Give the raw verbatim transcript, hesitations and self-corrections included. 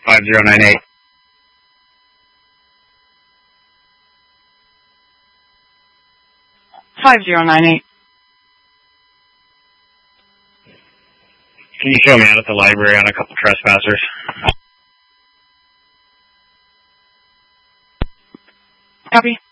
five zero nine eight. five zero nine eight. Can you show me out at the library on a couple trespassers? Copy.